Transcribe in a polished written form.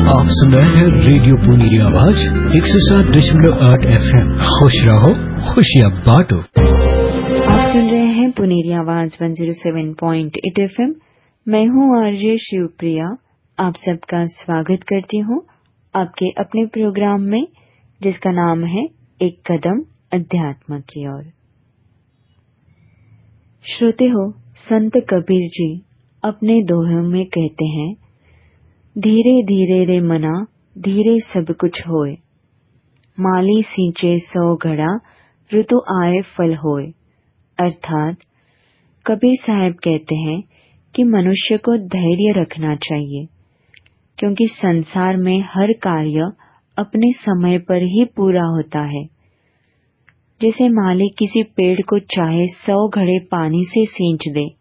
आप सुन रहे हैं रेडियो पुनेरी आवाज 107.8 FM। खुश रहो, खुशियाँ बांटो। आप सुन रहे हैं पुनेरी आवाज 107.8 FM। मैं हूँ आरजे शिवप्रिया। आप सबका स्वागत करती हूँ आपके अपने प्रोग्राम में, जिसका नाम है एक कदम अध्यात्म की ओर। श्रोते हो, संत कबीर जी अपने दोहों में कहते हैं, धीरे धीरे रे मना, धीरे सब कुछ होए। माली सींचे 100 घड़ा, ऋतु आए फल होए। अर्थात कबीर साहब कहते हैं कि मनुष्य को धैर्य रखना चाहिए, क्योंकि संसार में हर कार्य अपने समय पर ही पूरा होता है। जैसे माली किसी पेड़ को चाहे 100 घड़े पानी से सींच दे,